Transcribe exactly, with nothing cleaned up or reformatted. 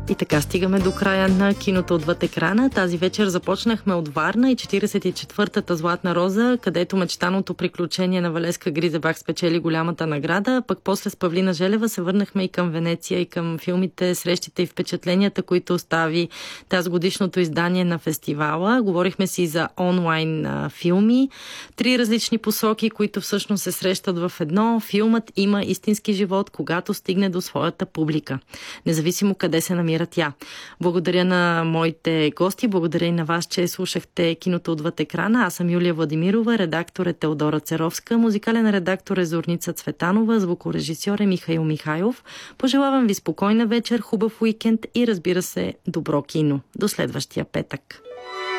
И така стигаме до края на киното отвъд екрана. Тази вечер започнахме от Варна и четиридесет и четвъртата Златна роза, където мечтаното приключение на Валеска Гризебах спечели голямата награда. Пък после с Павлина Желева се върнахме и към Венеция, и към филмите, срещите и впечатленията, които остави тази годишното издание на фестивала. Говорихме си за онлайн а, филми. Три различни посоки, които всъщност се срещат в едно. Филмът има истински живот, когато стигне до своята публика. Независимо къде се намира тя. Благодаря на моите гости, благодаря и на вас, че слушахте киното отвъд екрана. Аз съм Юлия Владимирова, редактор е Теодора Церовска, музикален редактор е Зорница Цветанова, звукорежисьор е Михаил Михайлов. Пожелавам ви спокойна вечер, хубав уикенд и разбира се, добро кино. До следващия петък.